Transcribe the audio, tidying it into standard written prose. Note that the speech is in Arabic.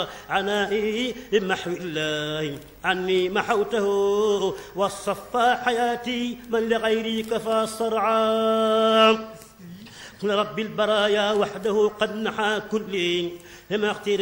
عنائي بمحو الله عني محوته والصفى حياتي من لغيري كفى صرعا رب البرايا وحده قد نحى كلي لما اختير